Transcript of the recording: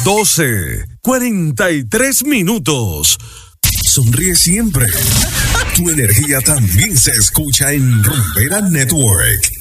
12:43. Sonríe siempre. Tu energía también se escucha en Rumbera Network.